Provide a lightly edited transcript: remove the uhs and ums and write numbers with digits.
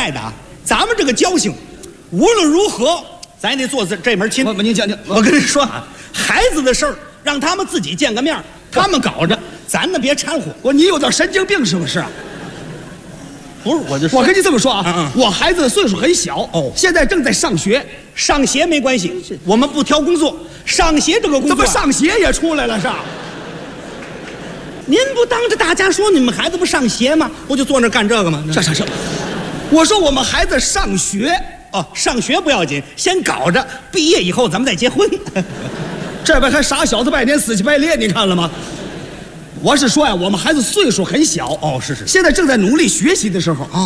在的啊，咱们这个交情，无论如何，咱也得做这门亲。 您讲讲， 我跟你说啊，孩子的事儿让他们自己见个面，他们搞着，咱呢别掺和。 你有点神经病是不是？ 不是，我就说我跟你这么说啊，我孩子岁数很小哦，现在正在上学， 上学没关系，我们不挑工作，上学这个工作， 怎么上学也出来了是吧？ 您不当着大家说你们孩子不上学吗？不就坐那干这个吗？ 是，我说我们孩子上学哦，上学不要紧，先搞着，毕业以后咱们再结婚。 这边还傻小子拜年死乞白咧，你看了吗？我是说呀，我们孩子岁数很小哦，是， 现在正在努力学习的时候啊。